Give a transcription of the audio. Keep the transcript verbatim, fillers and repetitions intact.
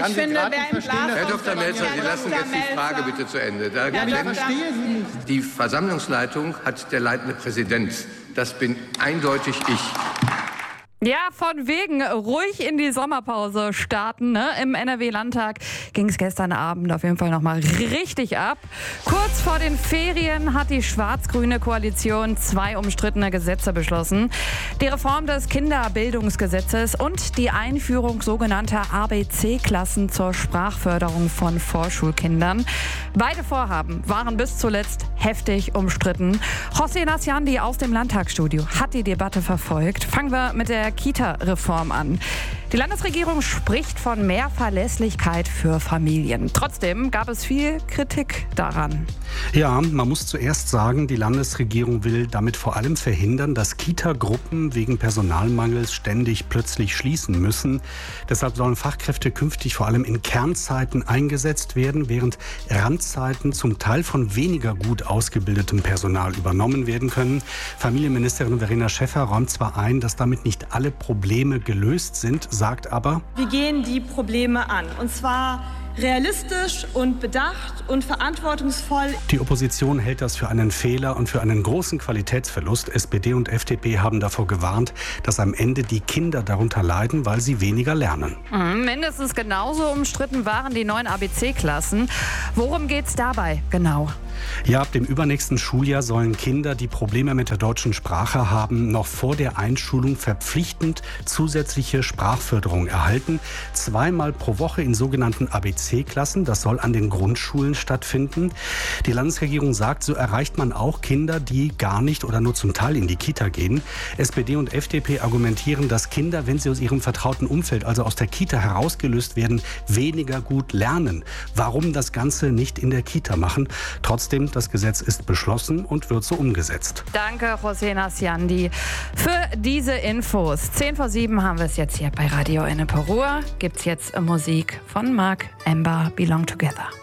ich finde, wer im Glas... Herr Doktor Melzer, Sie lassen jetzt die Frage bitte zu Ende. Da Ja, denn Doktor die Versammlungsleitung hat der leitende Präsident. Das bin eindeutig ich. Ja, von wegen ruhig in die Sommerpause starten. Ne? Im N R W-Landtag ging es gestern Abend auf jeden Fall nochmal richtig ab. Kurz vor den Ferien hat die schwarz-grüne Koalition zwei umstrittene Gesetze beschlossen. Die Reform des Kinderbildungsgesetzes und die Einführung sogenannter A B C-Klassen zur Sprachförderung von Vorschulkindern. Beide Vorhaben waren bis zuletzt heftig umstritten. José Nasciandi aus dem Landtagsstudio hat die Debatte verfolgt. Fangen wir mit der Kita-Reform an. Die Landesregierung spricht von mehr Verlässlichkeit für Familien. Trotzdem gab es viel Kritik daran. Ja, man muss zuerst sagen, die Landesregierung will damit vor allem verhindern, dass Kita-Gruppen wegen Personalmangels ständig plötzlich schließen müssen. Deshalb sollen Fachkräfte künftig vor allem in Kernzeiten eingesetzt werden, während Randzeiten zum Teil von weniger gut ausgebildetem Personal übernommen werden können. Familienministerin Verena Schäffer räumt zwar ein, dass damit nicht alle Probleme gelöst sind, sagt aber: Wir gehen die Probleme an, und zwar realistisch und bedacht und verantwortungsvoll. Die Opposition hält das für einen Fehler und für einen großen Qualitätsverlust. S P D und F D P haben davor gewarnt, dass am Ende die Kinder darunter leiden, weil sie weniger lernen. Mhm, mindestens genauso umstritten waren die neuen A B C-Klassen. Worum geht's dabei genau? Ja, ab dem übernächsten Schuljahr sollen Kinder, die Probleme mit der deutschen Sprache haben, noch vor der Einschulung verpflichtend zusätzliche Sprachförderung erhalten. Zweimal pro Woche in sogenannten A B C-Klassen. Das soll an den Grundschulen stattfinden. Die Landesregierung sagt, so erreicht man auch Kinder, die gar nicht oder nur zum Teil in die Kita gehen. S P D und F D P argumentieren, dass Kinder, wenn sie aus ihrem vertrauten Umfeld, also aus der Kita herausgelöst werden, weniger gut lernen. Warum das Ganze nicht in der Kita machen? Trotzdem, das Gesetz ist beschlossen und wird so umgesetzt. Danke, José Nasciandi, für diese Infos. Zehn vor sieben haben wir es jetzt hier bei Radio Ennepe Ruhr. Gibt's jetzt Musik von Mark Ember, Belong Together.